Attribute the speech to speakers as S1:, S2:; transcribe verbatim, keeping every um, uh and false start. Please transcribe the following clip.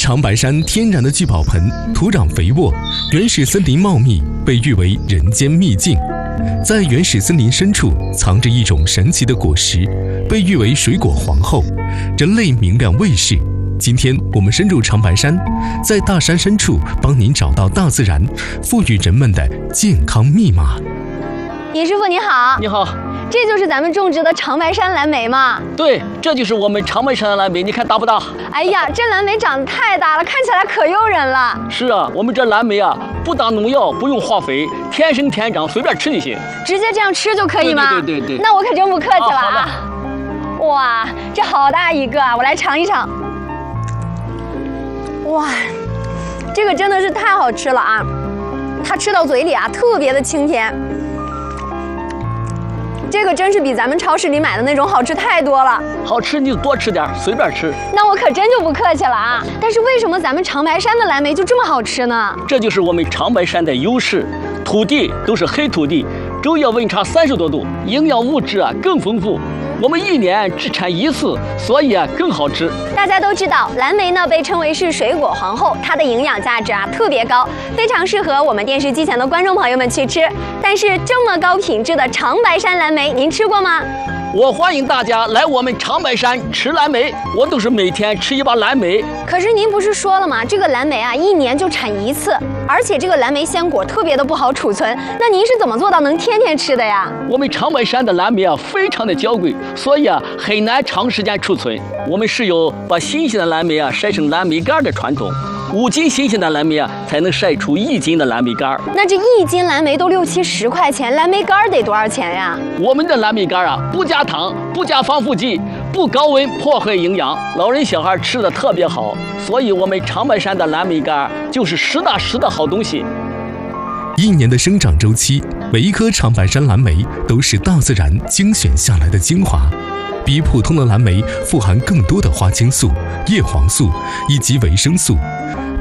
S1: 长白山天然的聚宝盆，土壤肥沃，原始森林茂密，被誉为人间秘境。在原始森林深处藏着一种神奇的果实，被誉为水果皇后，人类明亮卫士。今天我们深入长白山，在大山深处帮您找到大自然赋予人们的健康密码。
S2: 尹师傅你好。
S3: 你好。
S2: 这就是咱们种植的长白山蓝莓吗？
S3: 对，这就是我们长白山的蓝莓，你看大不大？
S2: 哎呀，这蓝莓长得太大了，看起来可诱人了。
S3: 是啊，我们这蓝莓啊，不打农药，不用化肥，天生天长，随便吃就行。
S2: 直接这样吃就可以吗？
S3: 对对对 对, 对。
S2: 那我可真不客气了啊。
S3: 啊
S2: 哇，这好大一个啊！我来尝一尝。哇，这个真的是太好吃了啊！它吃到嘴里啊，特别的清甜。这个真是比咱们超市里买的那种好吃太多了。
S3: 好吃你就多吃点，随便吃。
S2: 那我可真就不客气了啊！但是为什么咱们长白山的蓝莓就这么好吃呢？
S3: 这就是我们长白山的优势，土地都是黑土地，昼夜温差三十多度，营养物质啊更丰富。我们一年只产一次，所以啊更好吃。
S2: 大家都知道，蓝莓呢被称为是水果皇后，它的营养价值啊特别高，非常适合我们电视机前的观众朋友们去吃。但是这么高品质的长白山蓝莓，您吃过吗？
S3: 我欢迎大家来我们长白山吃蓝莓，我都是每天吃一把蓝莓。
S2: 可是您不是说了吗？这个蓝莓啊，一年就产一次，而且这个蓝莓鲜果特别的不好储存。那您是怎么做到能天天吃的呀？
S3: 我们长白山的蓝莓啊，非常的娇贵，所以啊很难长时间储存。我们是有把新鲜的蓝莓啊晒成蓝莓干的传统。五斤新鲜的蓝莓啊，才能晒出一斤的蓝莓干。
S2: 那这一斤蓝莓都六七十块钱，蓝莓干得多少钱呀？
S3: 我们的蓝莓干啊，不加糖，不加防腐剂，不高温破坏营养，老人小孩吃的特别好。所以，我们长白山的蓝莓干就是实打实的好东西。
S1: 一年的生长周期，每一颗长白山蓝莓都是大自然精选下来的精华。比普通的蓝莓富含更多的花青素、叶黄素以及维生素。